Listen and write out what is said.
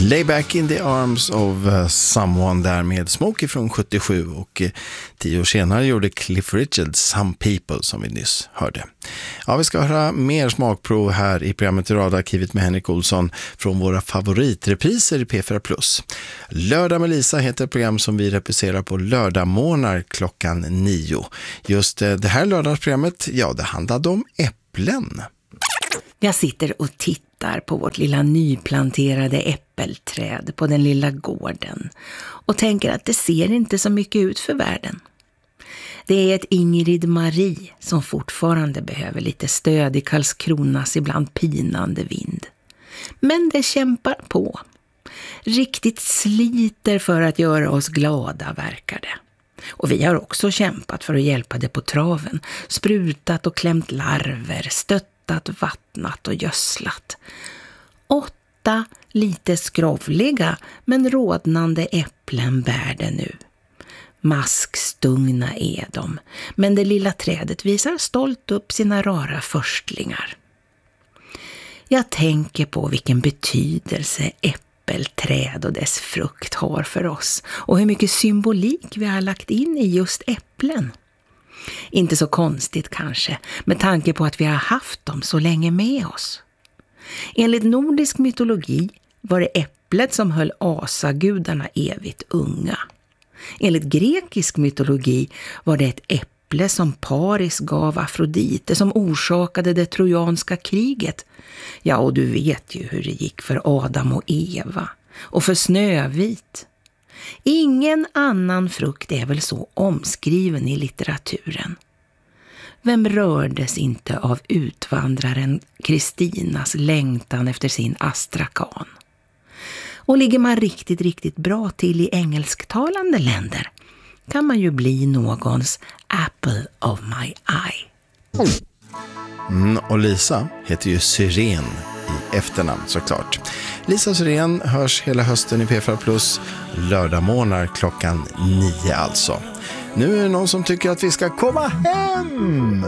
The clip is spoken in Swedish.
Lay back in the arms of someone där med Smokey från 77 och 10 år senare gjorde Cliff Richard Some People som vi nyss hörde. Ja, vi ska höra mer smakprov här i programmet i radarkivet med Henrik Olsson från våra favoritrepriser i P4+. Lördag med Lisa heter ett program som vi repriserar på lördagmorgnar klockan 9. Just det här lördagsprogrammet, ja, det handlade om äpplen. Jag sitter och tittar på vårt lilla nyplanterade äppelträd på den lilla gården och tänker att det ser inte så mycket ut för världen. Det är ett Ingrid Marie som fortfarande behöver lite stöd i Karlskronas ibland pinande vind. Men det kämpar på. Riktigt sliter för att göra oss glada, verkar det. Och vi har också kämpat för att hjälpa det på traven. Sprutat och klämt larver, stöttat, vattnat och gödslat. 8 lite skrovliga men rodnande äpplen bär det nu. Maskstungna är de, men det lilla trädet visar stolt upp sina rara förstlingar. Jag tänker på vilken betydelse äppelträd och dess frukt har för oss och hur mycket symbolik vi har lagt in i just äpplen. Inte så konstigt kanske, med tanke på att vi har haft dem så länge med oss. Enligt nordisk mytologi var det äpplet som höll asagudarna evigt unga. Enligt grekisk mytologi var det ett äpple som Paris gav Afrodite som orsakade det trojanska kriget. Ja, och du vet ju hur det gick för Adam och Eva och för Snövit. Ingen annan frukt är väl så omskriven i litteraturen. Vem rördes inte av utvandraren Kristinas längtan efter sin astrakan? Och ligger man riktigt bra till i engelsktalande länder kan man ju bli någons apple of my eye. Och Lisa heter ju Syren i efternamn såklart. Lisa Syren hörs hela hösten i P4+, lördagmorgnar klockan 9 alltså. Nu är det någon som tycker att vi ska komma hem!